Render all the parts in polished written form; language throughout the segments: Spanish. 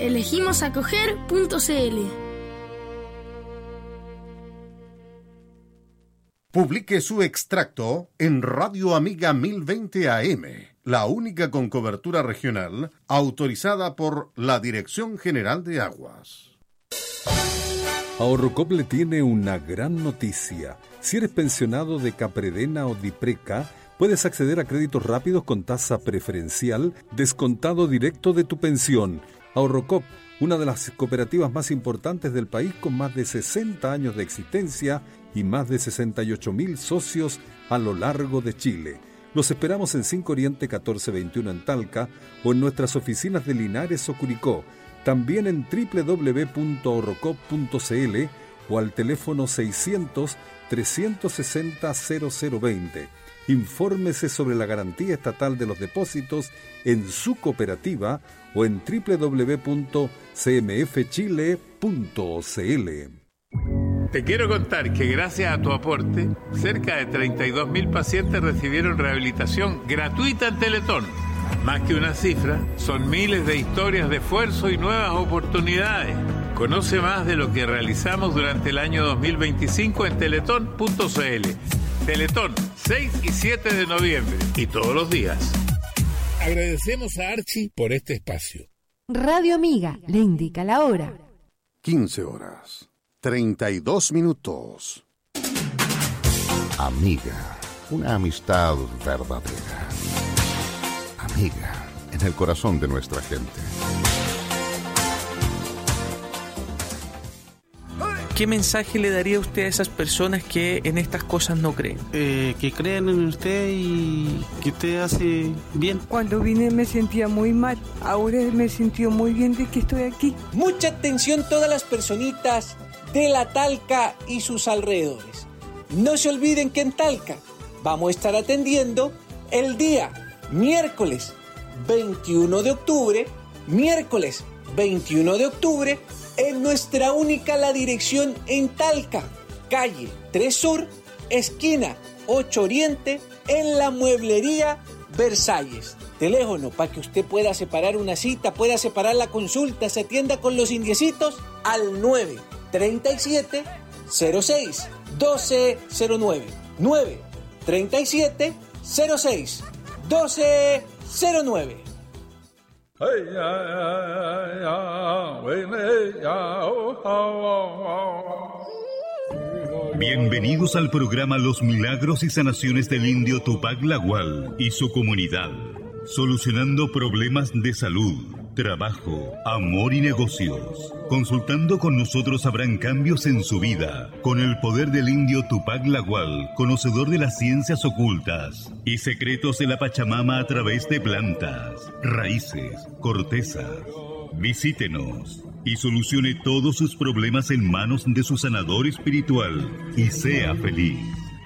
Elegimosacoger.cl. Publique su extracto en Radio Amiga 1020 AM, la única con cobertura regional autorizada por la Dirección General de Aguas. Ahorrocop le tiene una gran noticia. Si eres pensionado de Capredena o Dipreca, puedes acceder a créditos rápidos con tasa preferencial, descontado directo de tu pensión. Ahorrocop, una de las cooperativas más importantes del país con más de 60 años de existencia y más de 68.000 socios a lo largo de Chile. Los esperamos en 5 Oriente 1421 en Talca o en nuestras oficinas de Linares o Curicó. También en www.ahorrocop.cl o al teléfono 600-360-0020. Infórmese sobre la garantía estatal de los depósitos en su cooperativa o en www.cmfchile.cl. Te quiero contar que gracias a tu aporte, cerca de 32.000 pacientes recibieron rehabilitación gratuita en Teletón. Más que una cifra, son miles de historias de esfuerzo y nuevas oportunidades. Conoce más de lo que realizamos durante el año 2025 en teletón.cl. Teletón, 6 y 7 de noviembre y todos los días. Agradecemos a Archie por este espacio. Radio Amiga le indica la hora. 15 horas, 32 minutos. Amiga, una amistad verdadera. Amiga, en el corazón de nuestra gente. ¿Qué mensaje le daría usted a esas personas que en estas cosas no creen? Que crean en usted y que usted hace bien. Cuando vine me sentía muy mal, ahora me sintió muy bien de que estoy aquí. Mucha atención todas las personitas de la Talca y sus alrededores. No se olviden que en Talca vamos a estar atendiendo el día miércoles 21 de octubre, en nuestra única La Dirección en Talca, calle 3 Sur, esquina 8 Oriente, en la mueblería Versalles. Teléfono para que usted pueda separar una cita, pueda separar la consulta, se atienda con los indiecitos al 937 06 1209. 937 06 1209. Bienvenidos al programa Los Milagros y Sanaciones del Indio Tupac Lagual y su comunidad, solucionando problemas de salud, trabajo, amor y negocios. Consultando con nosotros habrán cambios en su vida, con el poder del indio Tupac Lagual, conocedor de las ciencias ocultas y secretos de la Pachamama a través de plantas, raíces, cortezas. Visítenos y solucione todos sus problemas en manos de su sanador espiritual y sea feliz.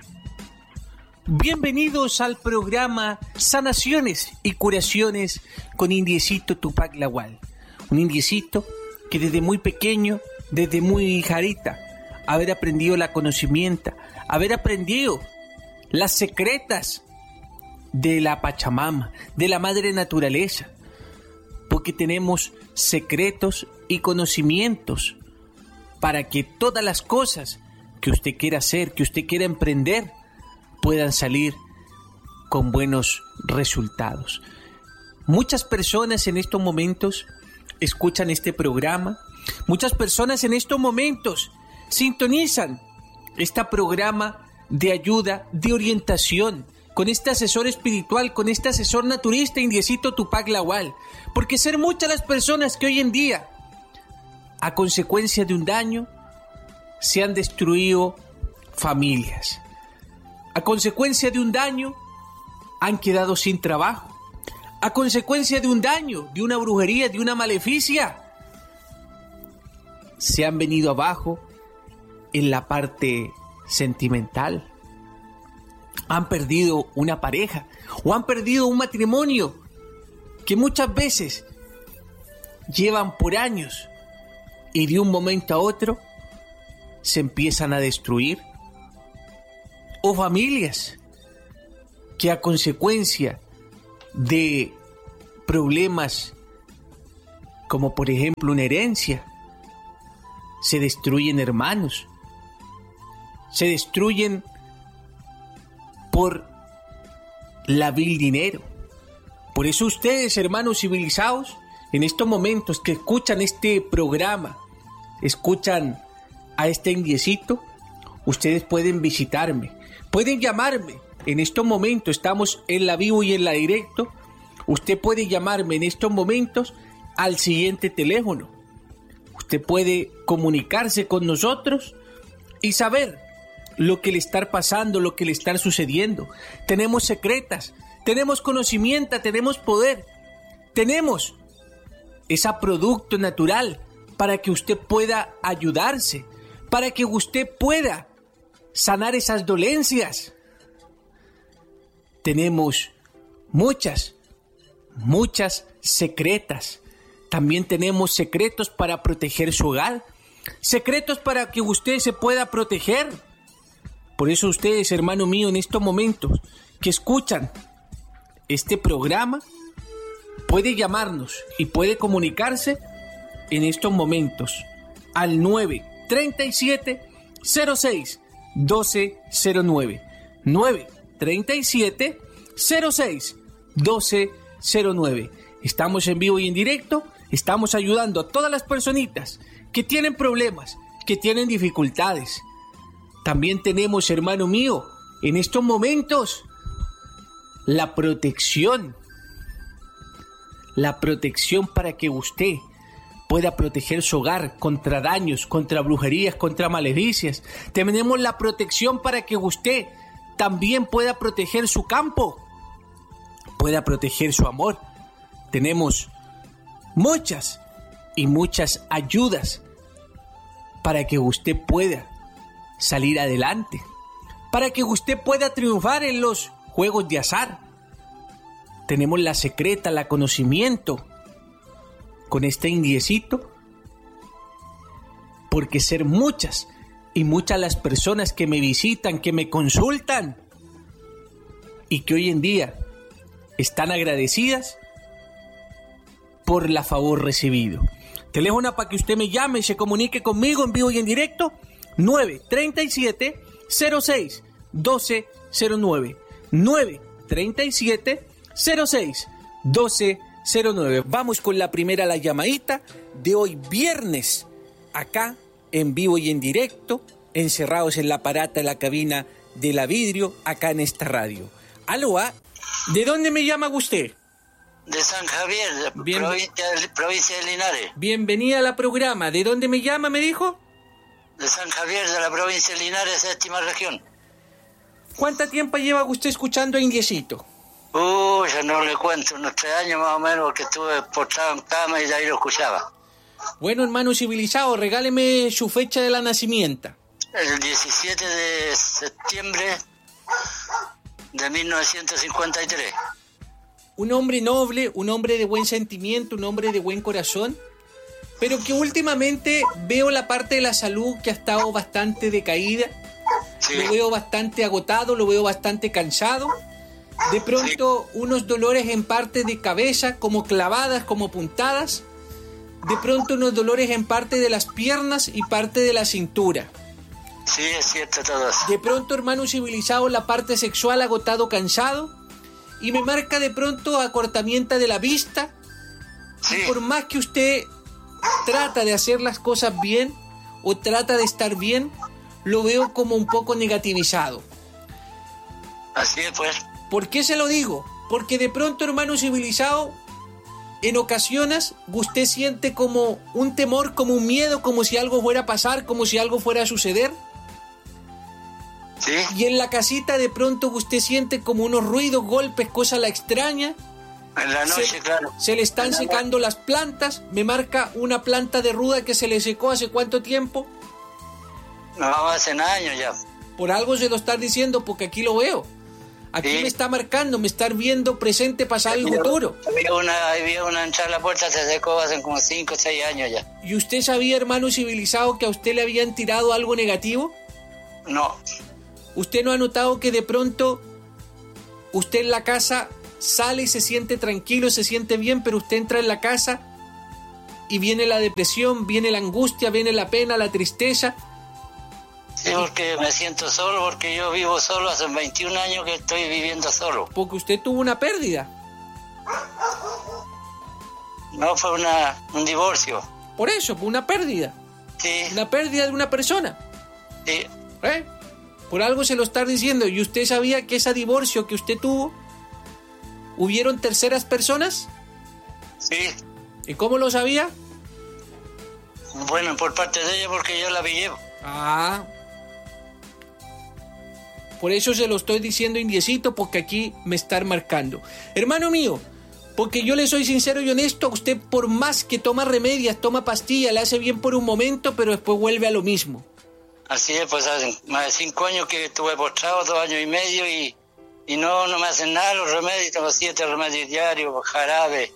Bienvenidos al programa Sanaciones y Curaciones con Indiecito Tupac Lagual. Un indiecito que desde muy pequeño, desde muy jarita, haber aprendido la conocimiento, haber aprendido las secretas de la Pachamama, de la madre naturaleza, porque tenemos secretos y conocimientos para que todas las cosas que usted quiera hacer, que usted quiera emprender, puedan salir con buenos resultados. Muchas personas en estos momentos escuchan este programa, muchas personas en estos momentos sintonizan este programa de ayuda, de orientación, con este asesor espiritual, con este asesor naturista, Indiecito Tupac Lagual, porque ser muchas las personas que hoy en día, a consecuencia de un daño, se han destruido familias. A consecuencia de un daño, han quedado sin trabajo. A consecuencia de un daño, de una brujería, de una maleficia, se han venido abajo en la parte sentimental. Han perdido una pareja o han perdido un matrimonio que muchas veces llevan por años y de un momento a otro se empiezan a destruir. O familias que a consecuencia de problemas como por ejemplo una herencia. Se destruyen hermanos, se destruyen por la vil dinero. Por eso ustedes, hermanos civilizados, en estos momentos que escuchan este programa, escuchan a este indiecito, ustedes pueden visitarme, pueden llamarme. En estos momentos estamos en la vivo y en la directo. Usted puede llamarme en estos momentos al siguiente teléfono. Usted puede comunicarse con nosotros y saber lo que le está pasando, lo que le está sucediendo. Tenemos secretas, tenemos conocimiento, tenemos poder, tenemos ese producto natural para que usted pueda ayudarse, para que usted pueda sanar esas dolencias. Tenemos muchas secretas. También tenemos secretos para proteger su hogar, secretos para que usted se pueda proteger. Por eso ustedes, hermano mío, en estos momentos que escuchan este programa, puede llamarnos y puede comunicarse en estos momentos al 937-06-1209. 937-06-1209. Estamos en vivo y en directo. Estamos ayudando a todas las personitas que tienen problemas, que tienen dificultades. También tenemos, hermano mío, en estos momentos, la protección para que usted pueda proteger su hogar contra daños, contra brujerías, contra maledicias. Tenemos la protección para que usted también pueda proteger su campo, pueda proteger su amor. Tenemos muchas ayudas para que usted pueda salir adelante, para que usted pueda triunfar en los juegos de azar. Tenemos la secreta, la conocimiento con este indiecito, porque ser muchas las personas que me visitan, que me consultan y que hoy en día están agradecidas por la favor recibido. Teléfono para que usted me llame y se comunique conmigo en vivo y en directo, 937-06-1209. 937-06-1209. Vamos con la primera, la llamadita de hoy viernes, acá en vivo y en directo, encerrados en la parata de la cabina de la vidrio, acá en esta radio. Aló, ¿de dónde me llama usted? De San Javier, provincia de Linares. Bienvenida al programa. ¿De dónde me llama, me dijo? De San Javier, de la provincia de Linares, séptima región. ¿Cuánto tiempo lleva usted escuchando a Indiecito? Ya no le cuento, unos 3 años más o menos, porque estuve postrado en cama y de ahí lo escuchaba. Bueno, hermano civilizado, regáleme su fecha de la nacimiento. El 17 de septiembre de 1953. Un hombre noble, un hombre de buen sentimiento, un hombre de buen corazón, pero que últimamente veo la parte de la salud que ha estado bastante decaída. Sí. Lo veo bastante agotado, lo veo bastante cansado. De pronto unos dolores en parte de cabeza, como clavadas, como puntadas. De pronto unos dolores en parte de las piernas y parte de la cintura. Sí, es cierto todo eso. De pronto, hermano civilizado, la parte sexual agotado, cansado. Y me marca de pronto acortamiento de la vista. Sí. Y por más que usted trata de hacer las cosas bien o trata de estar bien, lo veo como un poco negativizado. Así es, pues. ¿Por qué se lo digo? Porque de pronto, hermano civilizado, en ocasiones usted siente como un temor, como un miedo, como si algo fuera a pasar, como si algo fuera a suceder. ¿Sí? Y en la casita de pronto usted siente como unos ruidos, golpes, cosa la extraña. En la noche, claro. Se le están secando las plantas. Me marca una planta de ruda que se le secó ¿hace cuánto tiempo? No, hace años ya. Por algo se lo están diciendo, porque aquí lo veo. Aquí sí. Me está marcando, me está viendo presente, pasado y futuro. Había una entrada a la puerta, se secó hace como 5 o 6 años ya. ¿Y usted sabía, hermano civilizado, que a usted le habían tirado algo negativo? No. ¿Usted no ha notado que de pronto usted en la casa sale y se siente tranquilo, se siente bien, pero usted entra en la casa y viene la depresión, viene la angustia, viene la pena, la tristeza. Sí, porque me siento solo, porque yo vivo solo, hace 21 años que estoy viviendo solo. Porque usted tuvo una pérdida. No, fue un divorcio. Por eso, fue una pérdida. Sí. Una pérdida de una persona. Sí. Por algo se lo está diciendo. ¿Y usted sabía que ese divorcio que usted tuvo, hubieron terceras personas? Sí. ¿Y cómo lo sabía? Bueno, por parte de ella, porque yo la vi. Ah. Por eso se lo estoy diciendo, indiecito, porque aquí me están marcando. Hermano mío, porque yo le soy sincero y honesto, usted por más que toma remedios, toma pastillas, le hace bien por un momento, pero después vuelve a lo mismo. Así es, pues hace más de 5 años que estuve postrado, 2 años y medio, y no me hacen nada los remedios. Tengo 7 remedios diarios, jarabe,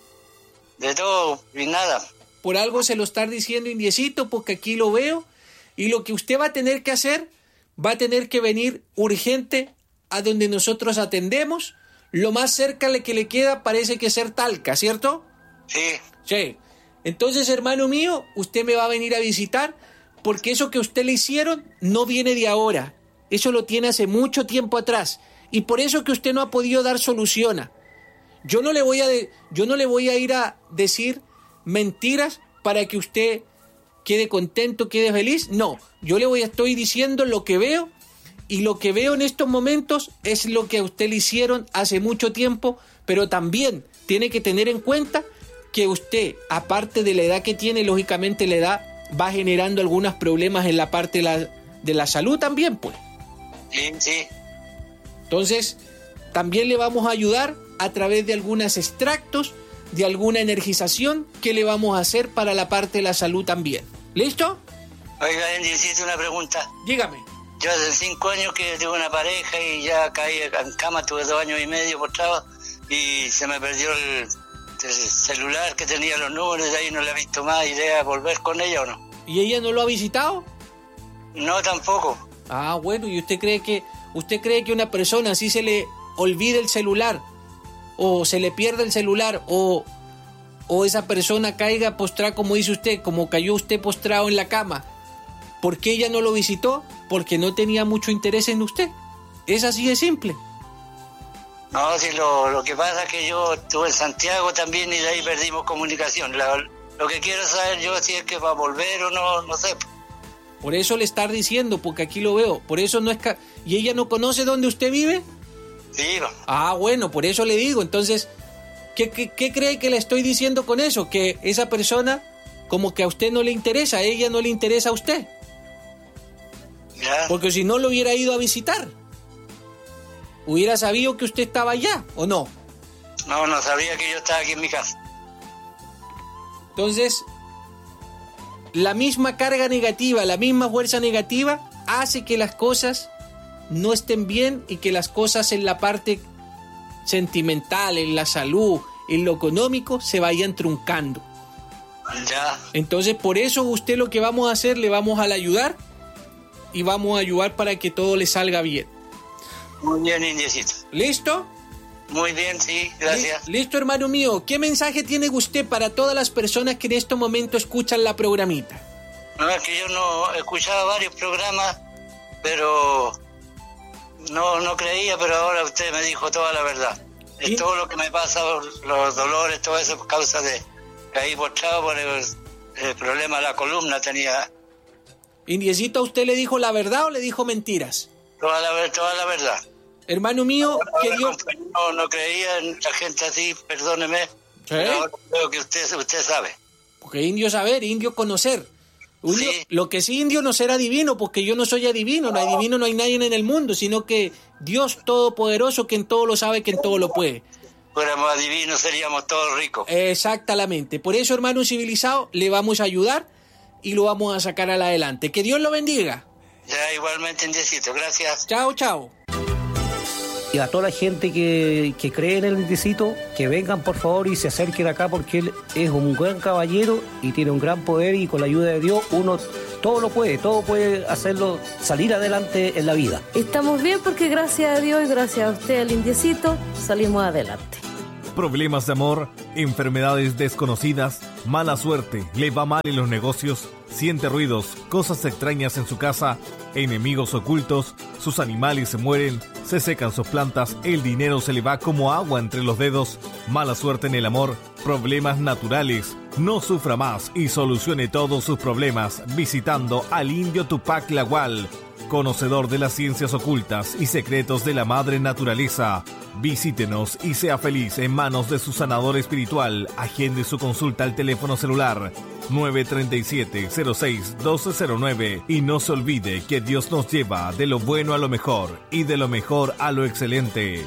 de todo y nada. Por algo se lo está diciendo, indiecito, porque aquí lo veo, y lo que usted va a tener que hacer, va a tener que venir urgente a donde nosotros atendemos. Lo más cerca que le queda parece que ser Talca, ¿cierto? Sí. Sí. Entonces, hermano mío, usted me va a venir a visitar, porque eso que usted le hicieron no viene de ahora. Eso lo tiene hace mucho tiempo atrás. Y por eso que usted no ha podido dar solución. Yo no le voy a ir a decir mentiras para que usted quede contento, quede feliz. No, yo estoy diciendo lo que veo, y lo que veo en estos momentos es lo que a usted le hicieron hace mucho tiempo, pero también tiene que tener en cuenta que usted, aparte de la edad que tiene, lógicamente la edad va generando algunos problemas en la parte de la salud también, pues. Sí, sí. Entonces, también le vamos a ayudar a través de algunos extractos, de alguna energización que le vamos a hacer para la parte de la salud también. ¿Listo? Oiga, necesito una pregunta. Dígame. Yo hace 5 años que tuve una pareja y ya caí en cama, tuve 2 años y medio postrado y se me perdió el celular que tenía los números, de ahí no le he visto más. ¿Idea de volver con ella o no? ¿Y ella no lo ha visitado? No, tampoco. Ah, bueno, ¿y usted cree que una persona así se le olvide el celular, o se le pierda el celular, o esa persona caiga postrada, como dice usted, como cayó usted postrado en la cama? ¿Por qué ella no lo visitó? Porque no tenía mucho interés en usted. Es así de simple. No, si lo que pasa es que yo estuve en Santiago también y de ahí perdimos comunicación. Lo que quiero saber yo si es que va a volver o no sé. Por eso le está diciendo, porque aquí lo veo. Por eso no es ¿Y ella no conoce dónde usted vive? Sí. Ah, bueno, por eso le digo. Entonces, ¿qué cree que le estoy diciendo con eso? Que esa persona, como que a usted no le interesa, a ella no le interesa a usted. Ya. Porque si no lo hubiera ido a visitar, hubiera sabido que usted estaba allá, ¿o no? No sabía que yo estaba aquí en mi casa. Entonces, la misma carga negativa, la misma fuerza negativa hace que las cosas no estén bien y que las cosas en la parte sentimental, en la salud, en lo económico, se vayan truncando. Ya. Entonces, por eso usted lo que vamos a hacer, le vamos a ayudar y vamos a ayudar para que todo le salga bien. Muy bien, indiecito. ¿Listo? Muy bien, sí, gracias. Listo, hermano mío. ¿Qué mensaje tiene usted para todas las personas que en este momento escuchan la programita? No, es que yo no escuchaba varios programas, pero no creía, pero ahora usted me dijo toda la verdad. Es todo lo que me pasa, los dolores, todo eso por causa de caí postrado por el problema de la columna tenía. Indiecito, ¿usted le dijo la verdad o le dijo mentiras? Toda la verdad. Hermano mío, que Dios... No creía en la gente así, perdóneme. ¿Sí? Pero ahora creo que usted sabe. Porque indio saber, indio conocer. Sí. Lo que sí, indio no será adivino, porque yo no soy adivino. No hay adivino, no hay nadie en el mundo, sino que Dios Todopoderoso, que en todo lo sabe, que en todo lo puede. Fuéramos adivinos, seríamos todos ricos. Exactamente. Por eso, hermano civilizado, le vamos a ayudar y lo vamos a sacar adelante. Que Dios lo bendiga. Ya, igualmente, indiecito. Gracias. Chao, chao. Y a toda la gente que cree en el indiecito, que vengan por favor y se acerquen acá, porque él es un buen caballero y tiene un gran poder, y con la ayuda de Dios uno todo puede hacerlo salir adelante en la vida. Estamos bien porque gracias a Dios y gracias a usted, el indiecito, salimos adelante. Problemas de amor, enfermedades desconocidas, mala suerte, le va mal en los negocios, siente ruidos, cosas extrañas en su casa, enemigos ocultos, sus animales se mueren, se secan sus plantas, el dinero se le va como agua entre los dedos, mala suerte en el amor, problemas naturales. No sufra más y solucione todos sus problemas visitando al indio Tupac Lagual, conocedor de las ciencias ocultas y secretos de la madre naturaleza. Visítenos y sea feliz en manos de su sanador espiritual. Agende su consulta al teléfono celular 937-06-1209 y no se olvide que Dios nos lleva de lo bueno a lo mejor y de lo mejor a lo excelente.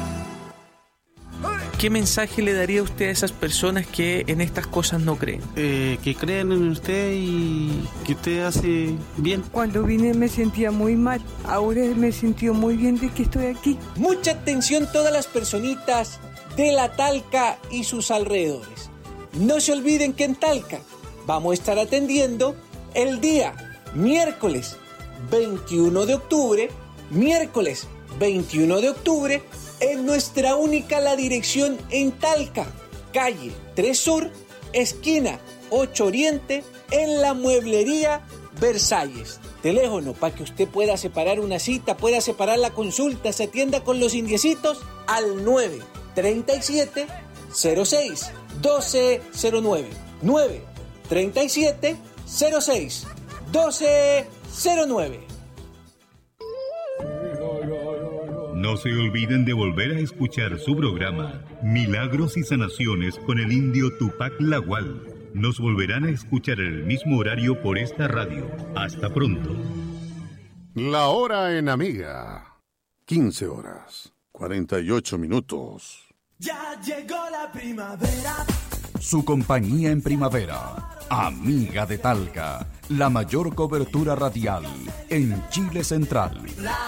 ¿Qué mensaje le daría usted a esas personas que en estas cosas no creen? Que crean en usted y que usted hace bien. Cuando vine me sentía muy mal, ahora me siento muy bien de que estoy aquí. Mucha atención todas las personitas de la Talca y sus alrededores. No se olviden que en Talca vamos a estar atendiendo el día miércoles 21 de octubre, en nuestra única La Dirección en Talca, calle 3 Sur, esquina 8 Oriente, en la mueblería Versalles. Teléfono para que usted pueda separar una cita, pueda separar la consulta, se atienda con los indiecitos al 937 06 1209. 937 06 1209. No se olviden de volver a escuchar su programa Milagros y Sanaciones con el indio Tupac Lagual. Nos volverán a escuchar en el mismo horario por esta radio. Hasta pronto. La hora en Amiga. 15 horas, 48 minutos. Ya llegó la primavera. Su compañía en primavera. Amiga de Talca. La mayor cobertura radial en Chile Central.